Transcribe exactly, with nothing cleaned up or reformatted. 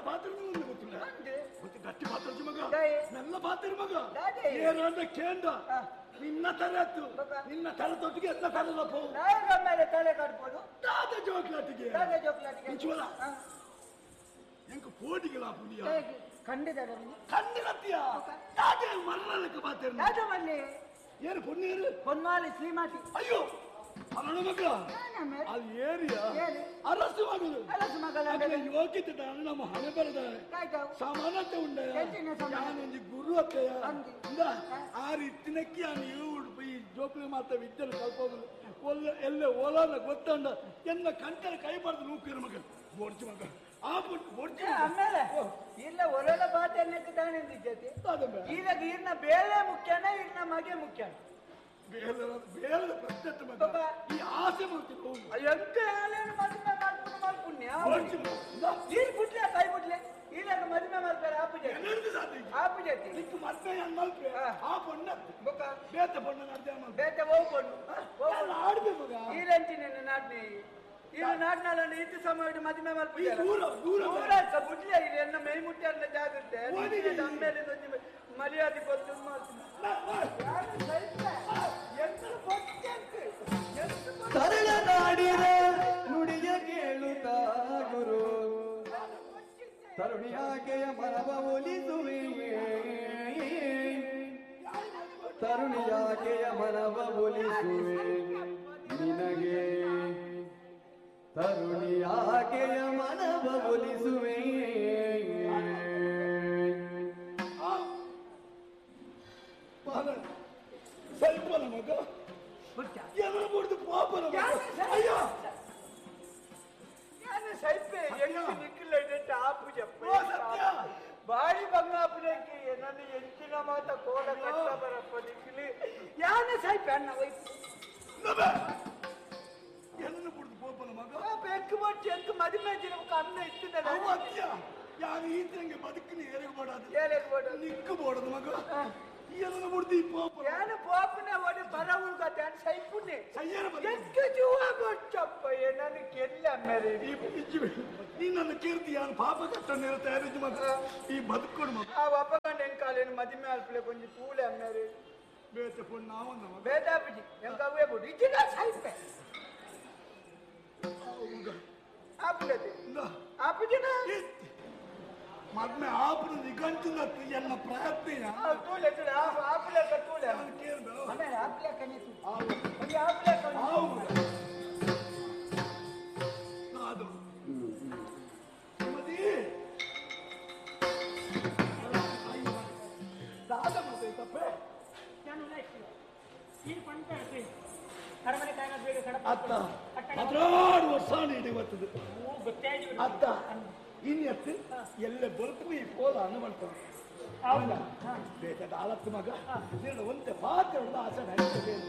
ಪಾತ್ರ ಗೊತ್ತಿಲ್ಲ ಮತ್ತೆ ಗಟ್ಟಿ ಪಾತ್ರ ಮಗ ನನ್ನ ಪಾತ್ರ ಮಗ ಏನಂದ ಕೇಂದ್ರ ನಿನ್ನ ತಲೆ ಹತ್ತು ನಿನ್ನ ತಲೆ ತೊಟ್ಟಿಗೆ ಎಲ್ಲ ತಲೆಲ್ಲ ಮೇಲೆ ತಲೆ ಕಟ್ಬೋದು ತಾತ ಜೋಕ್ಲಾಟಿಗೆ ಜೋಕ್ಲಾಟಿಗೆ ಎಂಕ ಪೋಟಿಗಳ ಪುಡಿಯ ಖಂಡಿತ ಖಂಡಿರತ್ತೀಯ ತಾತೆ ಮರಣಕ್ಕೆ ಪಾತ್ರ ಏನು ಪುಣ್ಯರು ಹೊನ್ನಾಳಿ ಶ್ರೀಮತಿ ಅಯ್ಯೋ ಅವನ ಮಗ ಅಲ್ಲಿ ಏರಿಯಾ ಅರಸು ಮಗಳು ಅರಸು ಮಗಳ ಯೋಗ್ಯತೆ ನಮ್ಮ ಹಣೆ ಬರದ ಸಮಾನತೆ ಉಂಡ ನಾನೊಂದು ಗುರು ಅತ್ತೆಯ ಆ ರೀತಿನಕ್ಕೆ ನೀವು ಈ ಜೋಕ್ಲಿ ಮಾತ್ರ ವಿದ್ಯೆ ಕಲ್ಪೋಗಲು ಒಲ್ಲ ಎಲ್ಲ ಓಲಾನ ಗೊತ್ತಂಡ ಎನ್ನ ಕಂಠನ ಕೈ ಬರೆದು ನೂಕಿರ ಮಗಲು ಬೋಡ್ಚಿ ಮಗ ಆ ಬೋಡ್ಚಿ ಆಮೇಲೆ ಇಲ್ಲ ಒಲೆಲ ಬಾತೆ ನೆಕ್ಕಿದ್ದಾನೆ ಈಗ ಈರ್ನ ಬೇಳೆ ಮುಖ್ಯನ ಈರ್ನ ಮಗೆ ಮುಖ್ಯನ ಬೇಲದ ಬೇಲದ ಪ್ರತ್ಯಕ್ಷ ಮಗ ಈ ಆಸೆ ಮಾಡ್ತೀನಿ ಎಂತ ಹಾಲೇನು ಮದುವೆ ಮಾಡ್ಕೊಂಡು ಮಾಡ್ಪುಣ್ಯ ನೀರು ಬಿಡ್ಲೆ ಕೈ ಬಿಡ್ಲೆ ಈಗ ಮದುವೆ ಮಾಡ್ತಾರೆ ಆಪುಜೆ ಆಪುಜೆ ನಿಕ್ಕು ಮತ್ತೆ ಮಲ್ಪೆ ಆ ಪೊಣ್ಣ ಬೊಕ್ಕ ಬೇತ ಪೊಣ್ಣ ನಡ್ದೆ ಬೇತ ಹೋಗ್ ಪೊಣ್ಣು ಆಡ್ಬೆ ಮಗ ಈರಂಚಿ ನಿನ್ನ ನಾಟ್ನಿ ಈಗ ನಾಟ್ನಲ್ಲ ಇತ್ತು ಸಮಯ ಮದುವೆ ಮಾಡ್ಪುಜೆ ದೂರ ದೂರ ದೂರ ಬಿಡ್ಲೆ ಇದು ಎನ್ನ ಮೈ ಮುಟ್ಟಿ ಅನ್ನ ಜಾಗುತ್ತೆ ನಮ್ಮೇಲೆ ಮರ್ಯಾದೆ ಗೊತ್ತು ಮಾಡ್ತೀನಿ ಸರಳ ನಾಡಿನ ನುಡಿಯ ಕೇಳುತ್ತಾ ಗುರು ತರುಣಿಯಾಕೆಯ ಮನವ ಒಲಿಸುವೆ ತರುಣಿಯಾಕೆಯ ಮನವ ಒಲಿಸುವೆ ನಿನಗೆ ತರುಣಿಯಾಕೆಯ ಮನವ ಒಲಿಸುವೆ ಸ್ವಲ್ಪ ಮಗ ಎಲ್ಲ ಬಿಡ್ದು ಪಾಪನ ಅಯ್ಯೋ ಸೈಪೆ ನಿಕ್ಕಿಲ್ಲ ಬಾಡಿ ಬಂಗಾಪುರಕ್ಕೆ ನನ್ನ ಎಂಚಿನ ಮಾತ ಕೋಲ ಕಟ್ಟ ಬರಪ್ಪ ನಿಕ್ಲಿ ಯಾನ ಸೈಪೆ ಅಣ್ಣ ವಯಸ್ಸು ಎಲ್ಲ ಬಿಡ್ದು ಪಾಪನ ಮಗ ಬೆಕ್ಕು ಬಟ್ಟಿ ಎಂತ ಮದುವೆ ದಿನಕ್ಕೆ ಅನ್ನ ಇಟ್ಟಿದ್ದಾರೆ ಯಾರು ಈತನಿಗೆ ಬದುಕಿನ ಏರಗಬಾಡದು ಏರಗಬಾಡದು ನಿಕ್ಕು ಬೋಡದು ಮಗ ಎಲ್ಲ ಬಿಡ್ದು ಈ ಪಾಪ ಯಾನ ಪಾಪನ ಒಡೆ ಬರ ಉಳ್ಗತ್ತೆ ಅನ್ ಸೈಪುಣ್ಣೆ ಸಯ್ಯರ ಎಷ್ಟು ಜೀವ ಗೊತ್ತಪ್ಪ ನನ್ನ ಕೆಲ್ಲ ಮೇರೆ ನೀ ನನ್ನ ಕೀರ್ತಿ ಯಾರು ಪಾಪ ಕಟ್ಟನ್ನು ತಯಾರಿದ್ದು ಮಗ ಈ ಬದುಕೊಂಡು ಮಗ ಆ ಒಪ್ಪಗಂಡ ಹೆಂಗ್ ಕಾಲೇನು ಮದುವೆ ಅಲ್ಪಲೆ ಕೊಂಚ ಪೂಲೆ ಅಮ್ಮೇರೆ ಬೇತೆ ಪೊಣ್ಣು ನಾವೊಂದು ಮಗ ಬೇದಾಪಿಜಿ ಹೆಂಗ ಅವೇ ಬಿಡು ಇಜಿನ ಸೈಪೆ ಆಪುಲತೆ ಆಪಿಜಿನ ಮದ್ಮೆ ಆಪುನ ನಿಘಂಟಿನ ಎನ್ನ ಪ್ರಯತ್ನ ತೂಲೆ ತೂಲೆ ಆಪುಲೇಕ ತೂಲೆ ಕೇಳ್ದು ಆಮೇಲೆ ಆಪುಲೇಕನೇ ತೂ ಒಂದು ಆಪುಲೇಕ ಅದು ಮದಿ ದಾದ ಮತ್ತೆ ತಪ್ಪೆ ಅತ್ತ ಹದಿನಾರು ವರ್ಷ ನೀಡಿ ಬರ್ತದೆ ಅತ್ತ ಇನ್ನೆತ್ತು ಎಲ್ಲ ಬರುತ್ತೂ ಈ ಕೋಲ ಅನ್ನ ಮಾಡ್ತಾರೆ ಬೇಕಾದ ಆಲತ್ತು ಮಗ ಒಂದೇ ಪಾತ್ರ ಆಸೆ